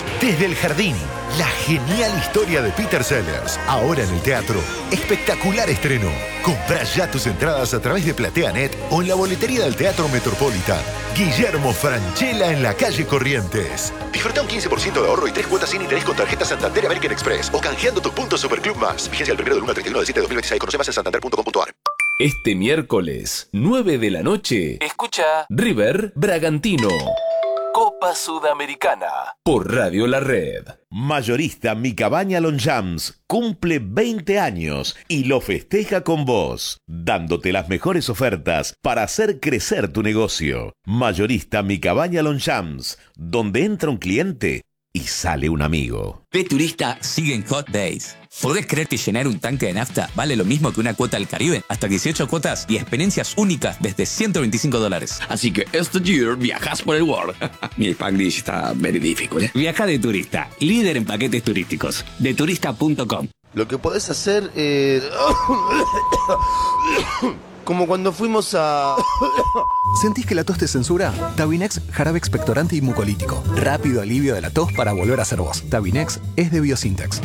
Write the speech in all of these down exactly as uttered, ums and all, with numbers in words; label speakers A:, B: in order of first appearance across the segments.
A: Sellers, Desde el Jardín, la genial historia de Peter Sellers, ahora en el teatro. Espectacular estreno. Comprá ya tus entradas a través de PlateaNet o en la boletería del Teatro Metropolitan. Guillermo Francella en la calle Corrientes. Disfruta un quince por ciento de ahorro y tres cuotas sin interés con tarjeta Santander American Express o canjeando tus puntos Superclub Más. Vigencia el primero del uno al treinta y uno de diciembre de dos mil veintiséis. Conoce más en santander punto com punto a r.
B: Este miércoles, nueve de la noche, escucha River Bragantino. Copa Sudamericana por Radio La Red.
C: Mayorista Mi Cabaña Longchamps cumple veinte años y lo festeja con vos, dándote las mejores ofertas para hacer crecer tu negocio. Mayorista Mi Cabaña Longchamps, donde entra un cliente y sale un amigo.
D: De turista siguen Hot Days. ¿Podés creer que llenar un tanque de nafta vale lo mismo que una cuota al Caribe? Hasta dieciocho cuotas y experiencias únicas desde ciento veinticinco dólares.
E: Así que este year viajas por el world. Mi Spanglish está very difficult, ¿eh?
F: Viaja de turista, líder en paquetes turísticos. de turista punto com.
G: Lo que podés hacer es... como cuando fuimos a...
H: ¿Sentís que la tos te censura? Tabinex, jarabe expectorante y mucolítico. Rápido alivio de la tos para volver a ser vos. Tabinex es de Biosintex.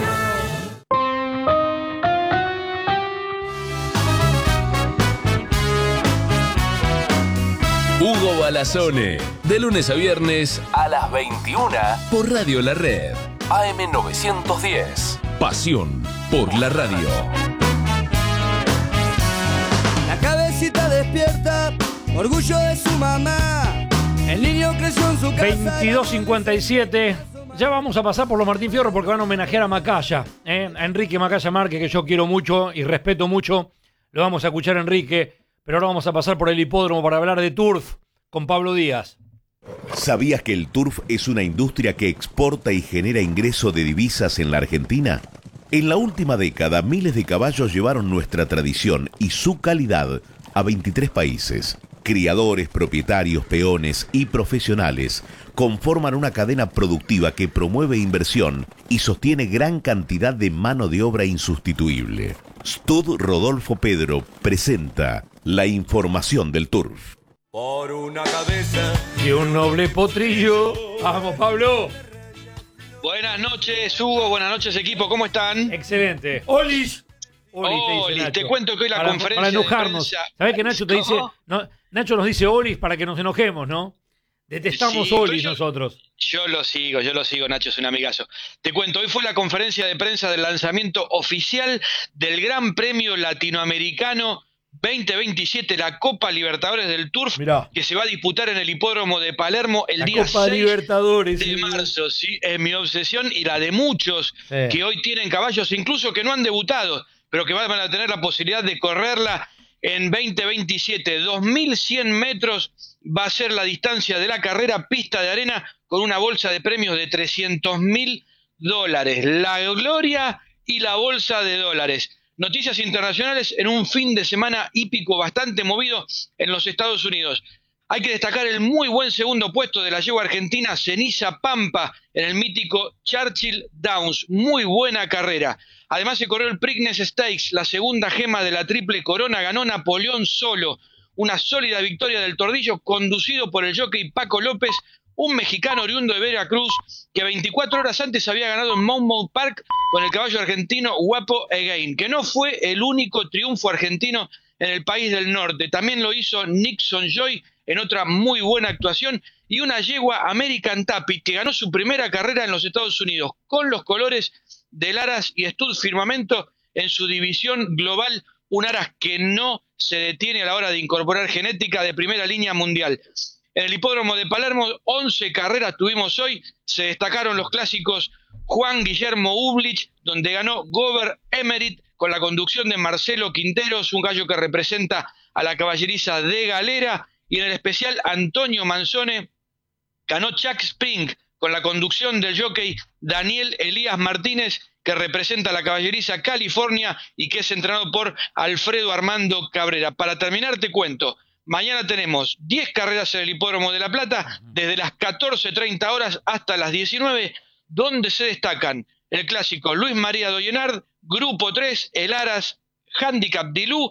B: Hugo Balazone, de lunes a viernes a las veintiuna por Radio La Red. A M novecientos diez. Pasión por la radio.
I: La cabecita despierta, orgullo de su mamá. El niño creció en su casa.
J: veintidós cincuenta y siete. Ya vamos a pasar por los Martín Fierro porque van a homenajear a Macaya, ¿eh? A Enrique Macaya Márquez, que yo quiero mucho y respeto mucho. Lo vamos a escuchar, Enrique. Pero ahora vamos a pasar por el hipódromo para hablar de Turf con Pablo Díaz.
C: ¿Sabías que el turf es una industria que exporta y genera ingreso de divisas en la Argentina? En la última década, miles de caballos llevaron nuestra tradición y su calidad a veintitrés países. Criadores, propietarios, peones y profesionales conforman una cadena productiva que promueve inversión y sostiene gran cantidad de mano de obra insustituible. Stud Rodolfo Pedro presenta la información del turf.
I: Por una cabeza
J: y un noble potrillo. ¡Vamos, Pablo!
K: Buenas noches, Hugo. Buenas noches, equipo. ¿Cómo están?
J: Excelente. ¡Olis!
K: Olis, te, dice Nacho. Te cuento que hoy la
J: para,
K: conferencia
J: para enojarnos.
K: de prensa...
J: ¿Sabés que Nacho te dice... No, Nacho nos dice Olis para que nos enojemos, ¿no? Detestamos
K: sí,
J: Olis
K: yo,
J: nosotros.
K: Yo lo sigo, yo lo sigo, Nacho es un amigazo. Te cuento, hoy fue la conferencia de prensa del lanzamiento oficial del Gran Premio Latinoamericano veinte veintisiete, la Copa Libertadores del Turf, Mirá. que se va a disputar en el hipódromo de Palermo el
J: la
K: día
J: Copa
K: seis
J: Libertadores,
K: de
J: sí,
K: marzo. Sí, es mi obsesión y la de muchos sí. que hoy tienen caballos, incluso que no han debutado, pero que van a tener la posibilidad de correrla en veinte veintisiete. dos mil cien metros va a ser la distancia de la carrera, pista de arena, con una bolsa de premios de trescientos mil dólares. La gloria y la bolsa de dólares. Noticias internacionales en un fin de semana hípico bastante movido en los Estados Unidos. Hay que destacar el muy buen segundo puesto de la yegua argentina Ceniza Pampa en el mítico Churchill Downs. Muy buena carrera. Además se corrió el Preakness Stakes, la segunda gema de la Triple Corona, ganó Napoleón solo. Una sólida victoria del Tordillo conducido por el jockey Paco López, un mexicano oriundo de Veracruz que veinticuatro horas antes había ganado en Monmouth Park con el caballo argentino Guapo Again, que no fue el único triunfo argentino en el país del norte. También lo hizo Nixon Joy en otra muy buena actuación y una yegua American Tapit que ganó su primera carrera en los Estados Unidos con los colores del Aras y Stud Firmamento en su división global, un Aras que no se detiene a la hora de incorporar genética de primera línea mundial. En el hipódromo de Palermo, once carreras tuvimos hoy. Se destacaron los clásicos Juan Guillermo Ublich, donde ganó Gober Emerit con la conducción de Marcelo Quinteros, un gallo que representa a la caballeriza de Galera. Y en el especial Antonio Manzone ganó Chuck Spring con la conducción del jockey Daniel Elías Martínez, que representa a la caballeriza California y que es entrenado por Alfredo Armando Cabrera. Para terminar te cuento, mañana tenemos diez carreras en el Hipódromo de La Plata, desde las catorce treinta horas hasta las diecinueve, donde se destacan el clásico Luis María Doyenard, Grupo tres, el Aras, Handicap Dilú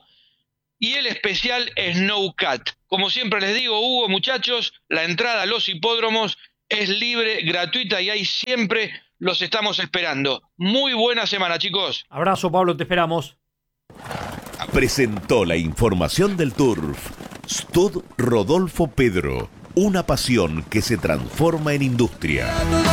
K: y el especial Snowcat. Como siempre les digo, Hugo, muchachos, la entrada a los hipódromos es libre, gratuita y ahí siempre los estamos esperando. Muy buena semana, chicos.
J: Abrazo, Pablo, te esperamos.
C: Presentó la información del Turf Stud Rodolfo Pedro, una pasión que se transforma en industria.